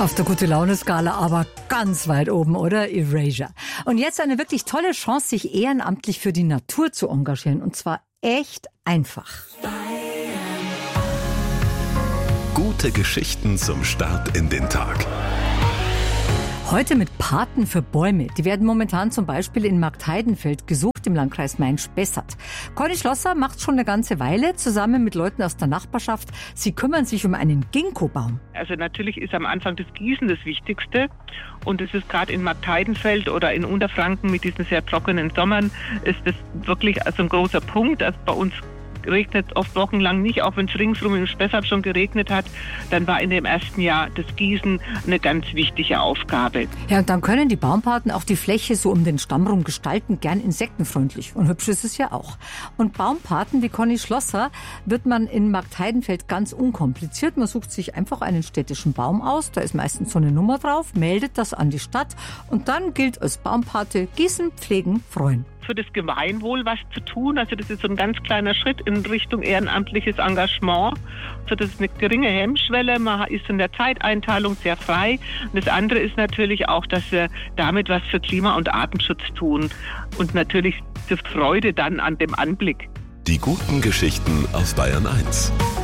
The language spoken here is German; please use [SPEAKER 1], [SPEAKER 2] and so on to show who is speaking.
[SPEAKER 1] Auf der Gute-Laune-Skala aber ganz weit oben, oder? Erasure. Und jetzt eine wirklich tolle Chance, sich ehrenamtlich für die Natur zu engagieren. Und zwar echt einfach.
[SPEAKER 2] Gute Geschichten zum Start in den Tag.
[SPEAKER 1] Heute mit Paten für Bäume. Die werden momentan zum Beispiel in Marktheidenfeld gesucht im Landkreis Main-Spessart. Conny Schlosser macht schon eine ganze Weile zusammen mit Leuten aus der Nachbarschaft. Sie kümmern sich um einen Ginkgo-Baum.
[SPEAKER 3] Also natürlich ist am Anfang das Gießen das Wichtigste. Und es ist gerade in Marktheidenfeld oder in Unterfranken mit diesen sehr trockenen Sommern ist das wirklich also ein großer Punkt. Also bei uns regnet oft wochenlang nicht, auch wenn es ringsrum im Spessart schon geregnet hat, dann war in dem ersten Jahr das Gießen eine ganz wichtige Aufgabe.
[SPEAKER 1] Ja, und dann können die Baumpaten auch die Fläche so um den Stamm rum gestalten, gern insektenfreundlich. Und hübsch ist es ja auch. Und Baumpaten wie Conny Schlosser wird man in Marktheidenfeld ganz unkompliziert. Man sucht sich einfach einen städtischen Baum aus, da ist meistens so eine Nummer drauf, meldet das an die Stadt und dann gilt als Baumpate gießen, pflegen, freuen.
[SPEAKER 3] Für das Gemeinwohl was zu tun. Also das ist so ein ganz kleiner Schritt in Richtung ehrenamtliches Engagement. Also das ist eine geringe Hemmschwelle, man ist in der Zeiteinteilung sehr frei. Und das andere ist natürlich auch, dass wir damit was für Klima- und Artenschutz tun. Und natürlich die Freude dann an dem Anblick.
[SPEAKER 2] Die guten Geschichten auf Bayern 1.